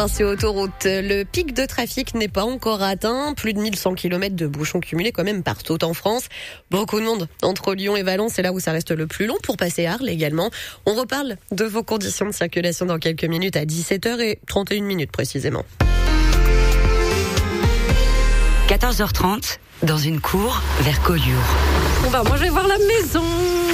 Sur autoroute, le pic de trafic n'est pas encore atteint. Plus de 1100 km de bouchons cumulés quand même partout en France. Beaucoup de monde entre Lyon et Valence, c'est là où ça reste le plus long pour passer Arles également. On reparle de vos conditions de circulation dans quelques minutes à 17h31 précisément. 14h30, dans une cour vers Collioure. Moi je vais voir la maison.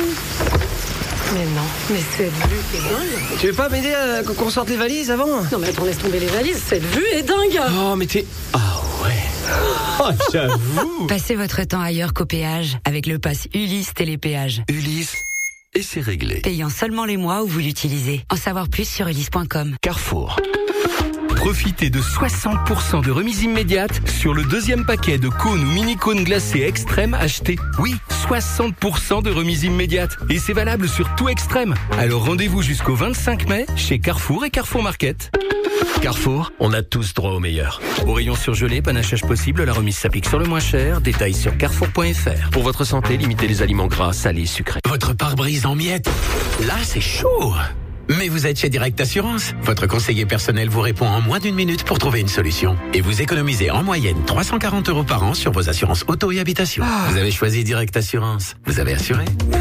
Mais non, mais cette vue est dingue. Tu veux pas m'aider qu'on sorte les valises avant ? Non mais attends, laisse tomber les valises, cette vue est dingue. Oh mais t'es... Ah ouais. Oh j'avoue. Passez votre temps ailleurs qu'au péage avec le pass Ulysse Télépéage. Ulysse, et c'est réglé. Payant seulement les mois où vous l'utilisez. En savoir plus sur ulysse.com. Carrefour. Profitez de 60% de remise immédiate sur le deuxième paquet de cônes ou mini-cônes glacés Extrême achetés. Oui, 60% de remise immédiate. Et c'est valable sur tout Extrême. Alors rendez-vous jusqu'au 25 mai chez Carrefour et Carrefour Market. Carrefour, on a tous droit au meilleur. Au rayon surgelé, panachage possible, la remise s'applique sur le moins cher. Détails sur carrefour.fr. Pour votre santé, limitez les aliments gras, salés, sucrés. Votre pare-brise en miettes. Là, c'est chaud. Mais vous êtes chez Direct Assurance. Votre conseiller personnel vous répond en moins d'une minute pour trouver une solution. Et vous économisez en moyenne 340 € par an sur vos assurances auto et habitation. Vous avez choisi Direct Assurance. Vous avez assuré.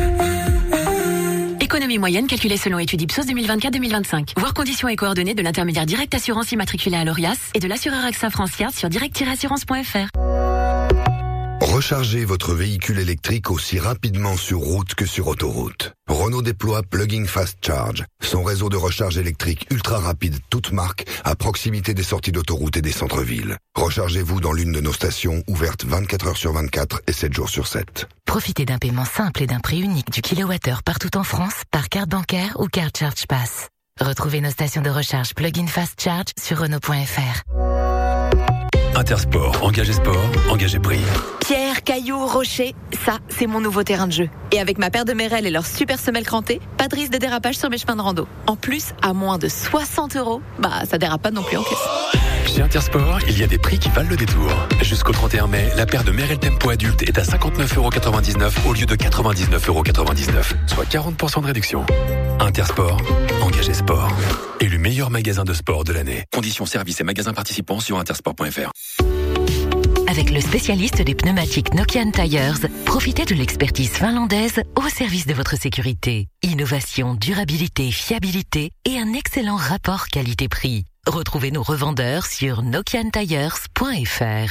Économie moyenne calculée selon étude Ipsos 2024-2025. Voir conditions et coordonnées de l'intermédiaire Direct Assurance immatriculé à l'ORIAS et de l'assureur AXA Francia sur direct-assurance.fr. Rechargez votre véhicule électrique aussi rapidement sur route que sur autoroute. Renault déploie Plug-in Fast Charge, son réseau de recharge électrique ultra rapide, toute marque, à proximité des sorties d'autoroute et des centres-villes. Rechargez-vous dans l'une de nos stations, ouvertes 24 heures sur 24 et 7 jours sur 7. Profitez d'un paiement simple et d'un prix unique du kilowattheure partout en France par carte bancaire ou carte Charge Pass. Retrouvez nos stations de recharge Plug-in Fast Charge sur Renault.fr. Intersport, engagez sport, engagez prix. Pierre, cailloux, rochers, ça, c'est mon nouveau terrain de jeu. Et avec ma paire de Merrell et leur super semelle crantée, pas de risque de dérapage sur mes chemins de rando. En plus, à moins de 60 €, ça dérape pas non plus en caisse. Chez Intersport, il y a des prix qui valent le détour. Jusqu'au 31 mai, la paire de Merrell Tempo adulte est à 59,99 € au lieu de 99,99 €, soit 40% de réduction. Intersport, engagez sport. Élu meilleur magasin de sport de l'année. Conditions services et magasins participants sur intersport.fr. Avec le spécialiste des pneumatiques Nokian Tires, profitez de l'expertise finlandaise au service de votre sécurité. Innovation, durabilité, fiabilité et un excellent rapport qualité-prix. Retrouvez nos revendeurs sur nokiantires.fr.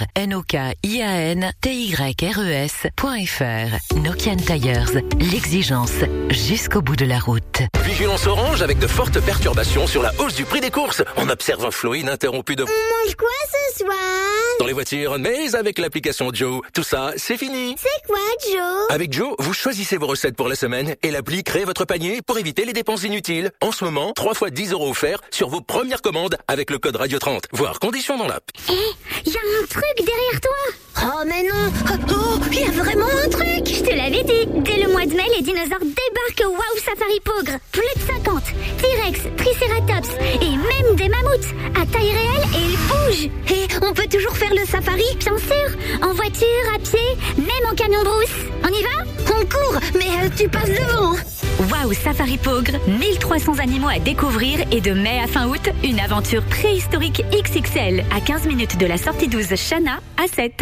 NOKIANTYRES.fr. Nokian Tires, l'exigence jusqu'au bout de la route. Vigilance orange avec de fortes perturbations sur la hausse du prix des courses. On observe un flot ininterrompu de... On mange quoi ce soir? Dans les voitures, mais avec l'application Joe. Tout ça, c'est fini. C'est quoi Joe? Avec Joe, vous choisissez vos recettes pour la semaine et l'appli crée votre panier pour éviter les dépenses inutiles. En ce moment, 3 fois 10 € offerts sur vos premières commandes avec le code Radio 30. Voir conditions dans l'app. Y a un truc derrière toi. Oh mais non. Oh, y a vraiment un truc. Je te l'avais dit. Dès le mois de mai, les dinosaures débarquent au Wow Safari Pogre. Plus de 50. T-Rex, Triceratops et même des mammouths. À taille réelle et ils bougent. Et on peut toujours faire le safari, bien sûr. En voiture, à pied, même en camion brousse. On y va? On court, mais tu passes devant. Wow Safari Pogre, 1300 animaux à découvrir et de mai à fin août, une aventure préhistorique XXL à 15 minutes de la sortie 12 Chana à 7.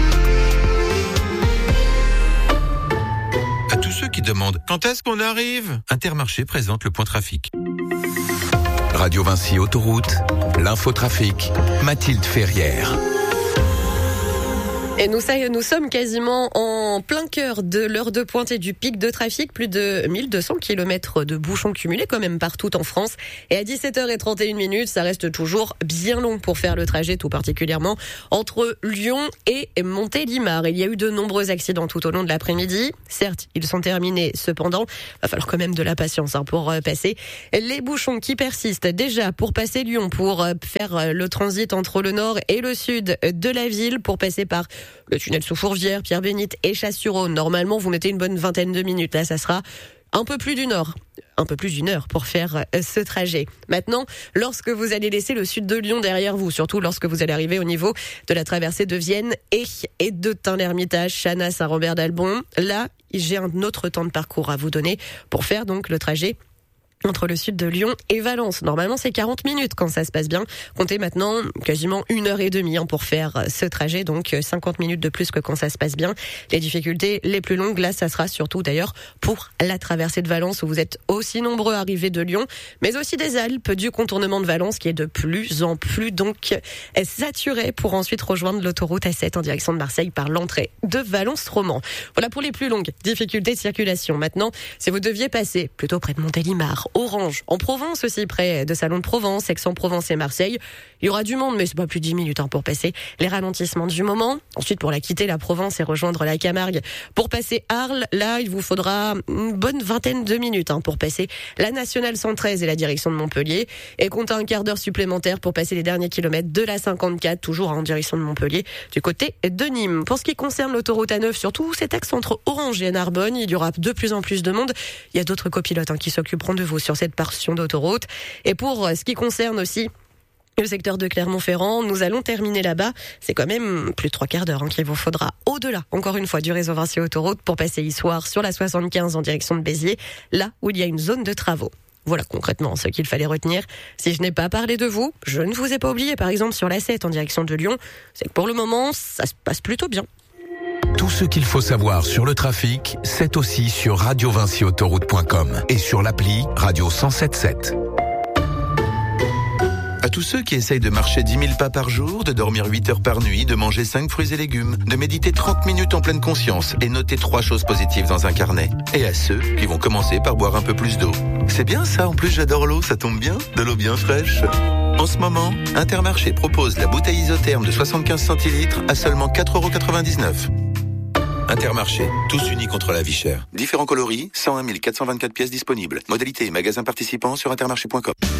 À tous ceux qui demandent quand est-ce qu'on arrive, Intermarché présente le point trafic. Radio Vinci Autoroute, l'infotrafic, Mathilde Ferrière. Et nous sommes quasiment en plein cœur de l'heure de pointe et du pic de trafic. Plus de 1200 km de bouchons cumulés quand même partout en France. Et à 17h31, ça reste toujours bien long pour faire le trajet, tout particulièrement entre Lyon et Montélimar. Il y a eu de nombreux accidents tout au long de l'après-midi. Certes, ils sont terminés. Cependant, va falloir quand même de la patience pour passer les bouchons qui persistent. Déjà, pour passer Lyon, pour faire le transit entre le nord et le sud de la ville, pour passer par le tunnel sous Fourvière, Pierre-Bénite et Chasse-sur-Rhône. Normalement, vous mettez une bonne vingtaine de minutes. Là, ça sera un peu plus d'une heure pour faire ce trajet. Maintenant, lorsque vous allez laisser le sud de Lyon derrière vous, surtout lorsque vous allez arriver au niveau de la traversée de Vienne et de Tain-l'Hermitage, Chana, Saint-Robert-d'Albon, là, j'ai un autre temps de parcours à vous donner pour faire donc le trajet entre le sud de Lyon et Valence. Normalement, c'est 40 minutes quand ça se passe bien. Comptez maintenant quasiment 1h30 pour faire ce trajet, donc 50 minutes de plus que quand ça se passe bien. Les difficultés les plus longues, là, ça sera surtout d'ailleurs pour la traversée de Valence où vous êtes aussi nombreux arrivés de Lyon, mais aussi des Alpes, du contournement de Valence qui est de plus en plus donc saturé pour ensuite rejoindre l'autoroute A7 en direction de Marseille par l'entrée de Valence-Romand. Voilà pour les plus longues difficultés de circulation. Maintenant, si vous deviez passer plutôt près de Montélimar, Orange, en Provence aussi, près de Salon de Provence, Aix-en-Provence et Marseille. Il y aura du monde, mais c'est pas plus de 10 minutes pour passer les ralentissements du moment. Ensuite, pour la quitter, la Provence et rejoindre la Camargue. Pour passer Arles, là, il vous faudra une bonne vingtaine de minutes pour passer la Nationale 113 et la direction de Montpellier. Et comptez un quart d'heure supplémentaire pour passer les derniers kilomètres de la 54, toujours en direction de Montpellier, du côté de Nîmes. Pour ce qui concerne l'autoroute A9, surtout cet axe entre Orange et Narbonne, il y aura de plus en plus de monde. Il y a d'autres copilotes qui s'occuperont de vous sur cette portion d'autoroute. Et pour ce qui concerne aussi le secteur de Clermont-Ferrand, nous allons terminer là-bas. C'est quand même plus de 3 quarts d'heure qu'il vous faudra au-delà, encore une fois, du réseau Vinci Autoroute pour passer Issoire sur la 75 en direction de Béziers, là où il y a une zone de travaux. Voilà concrètement ce qu'il fallait retenir. Si je n'ai pas parlé de vous, je ne vous ai pas oublié, par exemple sur la 7 en direction de Lyon, c'est que pour le moment, ça se passe plutôt bien. Tout ce qu'il faut savoir sur le trafic, c'est aussi sur radiovinciautoroute.com et sur l'appli Radio 107.7. À tous ceux qui essayent de marcher 10 000 pas par jour, de dormir 8 heures par nuit, de manger 5 fruits et légumes, de méditer 30 minutes en pleine conscience et noter 3 choses positives dans un carnet. Et à ceux qui vont commencer par boire un peu plus d'eau. C'est bien ça, en plus j'adore l'eau, ça tombe bien, de l'eau bien fraîche. En ce moment, Intermarché propose la bouteille isotherme de 75 centilitres à seulement 4,99 €. Intermarché, tous unis contre la vie chère. Différents coloris, 101 424 pièces disponibles. Modalité et magasins participants sur intermarché.com.